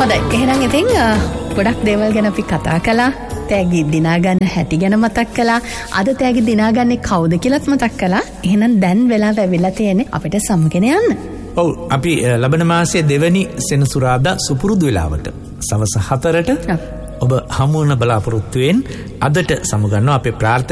හොඳයි. එහෙනම් ඉතින් ගොඩක් දේවල් ගැන අපි කතා කළා. තෑගි දිනාගන්න හැටි ගැන මතක් කළා. අද තෑගි දිනාගන්නේ කවුද කියලාත් මතක් කළා. එහෙනම් දැන් වෙලාව ඇවිල්ලා තියෙන්නේ අපිට සමුගෙන යන්න. ඔව් අපි ලබන මාසයේ 2 වෙනි සෙනසුරාදා සුපුරුදු වෙලාවට සවස් 4ට ඔබ හමු වන බලාපොරොත්තුවෙන් අදට සමුගන්නවා අපේ